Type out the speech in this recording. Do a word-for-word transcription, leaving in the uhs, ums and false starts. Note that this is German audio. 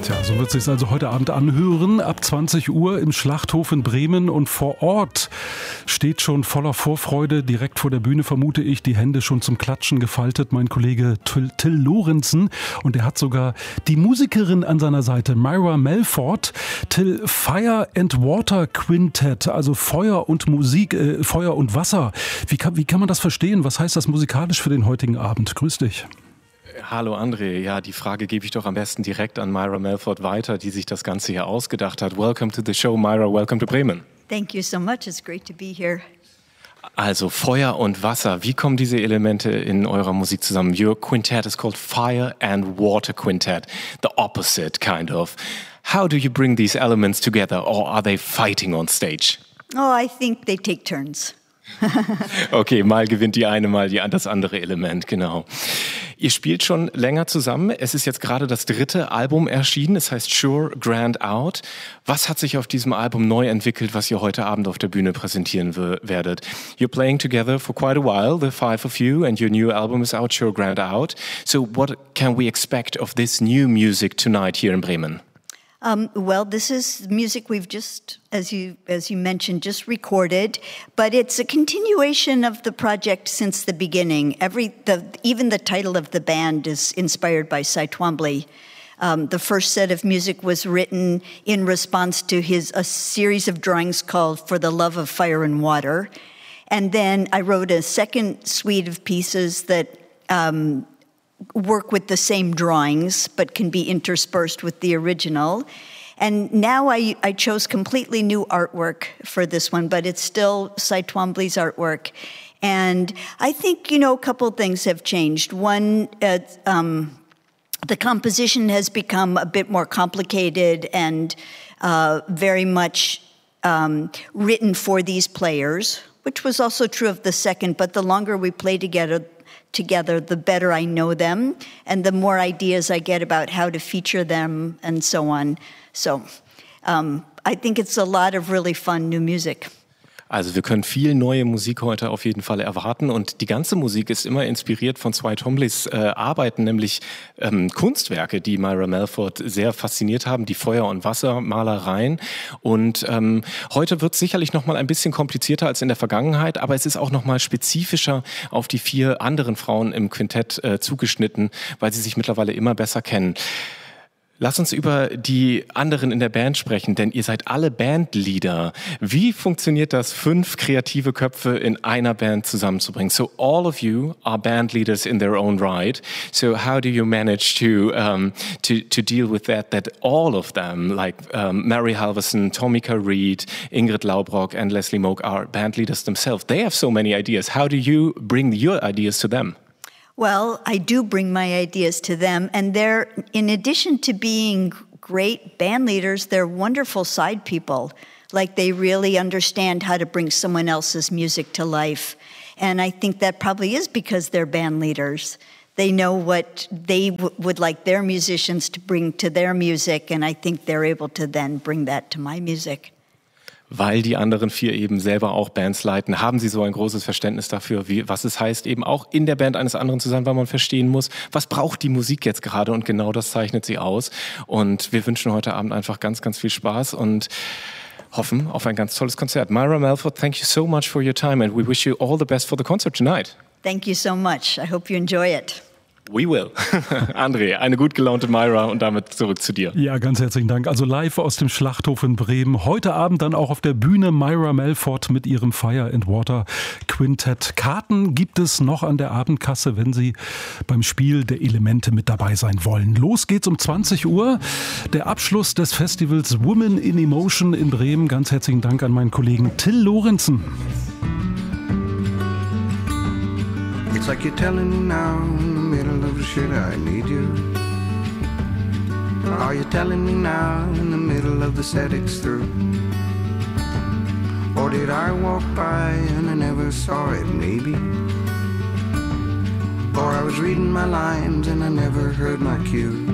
Tja, so wird es sich also heute Abend anhören, ab zwanzig Uhr im Schlachthof in Bremen, und vor Ort steht schon voller Vorfreude, direkt vor der Bühne vermute ich, die Hände schon zum Klatschen gefaltet, mein Kollege Till, Till Lorenzen, und er hat sogar die Musikerin an seiner Seite, Myra Melford. Till, Fire and Water Quintet, also Feuer und Musik, äh, Feuer und Wasser. Wie kann, wie kann man das verstehen? Was heißt das musikalisch für den heutigen Abend? Grüß dich. Hallo André, ja, die Frage gebe ich doch am besten direkt an Myra Melford weiter, die sich das Ganze hier ausgedacht hat. Welcome to the show, Myra, welcome to Bremen. Thank you so much, it's great to be here. Also Feuer und Wasser, wie kommen diese Elemente in eurer Musik zusammen? Your quintet is called Fire and Water Quintet, the opposite kind of. How do you bring these elements together, or are they fighting on stage? Oh, I think they take turns. Okay, mal gewinnt die eine, mal die, das andere Element, genau. Ihr spielt schon länger zusammen. Es ist jetzt gerade das dritte Album erschienen. Es heißt Sure Grand Out. Was hat sich auf diesem Album neu entwickelt, was ihr heute Abend auf der Bühne präsentieren werdet? You're playing together for quite a while, the five of you, and your new album is out, Sure Grand Out. So what can we expect of this new music tonight here in Bremen? Um, well, this is music we've just, as you as you mentioned, just recorded, but it's a continuation of the project since the beginning. Every the even the title of the band is inspired by Cy Twombly. Um, the first set of music was written in response to his a series of drawings called "For the Love of Fire and Water," and then I wrote a second suite of pieces that. Um, work with the same drawings, but can be interspersed with the original. And now I, I chose completely new artwork for this one, but it's still Cy Twombly's artwork. And I think, you know, a couple things have changed. One, uh, um, the composition has become a bit more complicated and uh, very much um, written for these players, which was also true of the second, but the longer we play together, together, the better I know them and the more ideas I get about how to feature them and so on. So um, I think it's a lot of really fun new music. Also wir können viel neue Musik heute auf jeden Fall erwarten, und die ganze Musik ist immer inspiriert von Cy Twomblys äh, Arbeiten, nämlich ähm, Kunstwerke, die Myra Melford sehr fasziniert haben, die Feuer- und Wassermalereien. Und ähm, heute wird es sicherlich noch mal ein bisschen komplizierter als in der Vergangenheit, aber es ist auch noch mal spezifischer auf die vier anderen Frauen im Quintett äh, zugeschnitten, weil sie sich mittlerweile immer besser kennen. Lass uns über die anderen in der Band sprechen, denn ihr seid alle Bandleader. Wie funktioniert das, fünf kreative Köpfe in einer Band zusammenzubringen? So all of you are band leaders in their own right. So how do you manage to um, to to deal with that? That all of them, like um, Mary Halverson, Tomika Reed, Ingrid Laubrock, and Leslie Moak, are band leaders themselves. They have so many ideas. How do you bring your ideas to them? Well, I do bring my ideas to them, and they're, in addition to being great band leaders, they're wonderful side people. Like, they really understand how to bring someone else's music to life. And I think that probably is because they're band leaders. They know what they w- would like their musicians to bring to their music, and I think they're able to then bring that to my music. Weil die anderen vier eben selber auch Bands leiten, haben sie so ein großes Verständnis dafür, wie, was es heißt, eben auch in der Band eines anderen zu sein, weil man verstehen muss, was braucht die Musik jetzt gerade, und genau das zeichnet sie aus. Und wir wünschen heute Abend einfach ganz, ganz viel Spaß und hoffen auf ein ganz tolles Konzert. Myra Melford, thank you so much for your time, and we wish you all the best for the concert tonight. Thank you so much. I hope you enjoy it. We will. André, eine gut gelaunte Myra, und damit zurück zu dir. Ja, ganz herzlichen Dank. Also live aus dem Schlachthof in Bremen. Heute Abend dann auch auf der Bühne Myra Melford mit ihrem Fire and Water Quintet. Karten gibt es noch an der Abendkasse, wenn Sie beim Spiel der Elemente mit dabei sein wollen. Los geht's um zwanzig Uhr. Der Abschluss des Festivals Women in Emotion in Bremen. Ganz herzlichen Dank an meinen Kollegen Till Lorenzen. It's like you're telling me now in the middle of the shit I need you. Are you telling me now in the middle of the set it's through? Or did I walk by and I never saw it maybe? Or I was reading my lines and I never heard my cue.